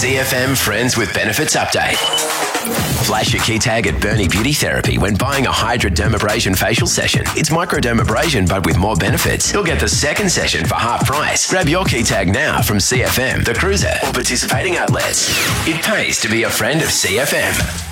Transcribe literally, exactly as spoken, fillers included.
C F M Friends with Benefits Update. Flash your key tag at Bernie Beauty Therapy when buying a Hydrodermabrasion facial session. It's microdermabrasion but with more benefits. You'll get the second session for half price. Grab your key tag now from C F M, The Cruiser, or participating outlets. It pays to be a friend of C F M.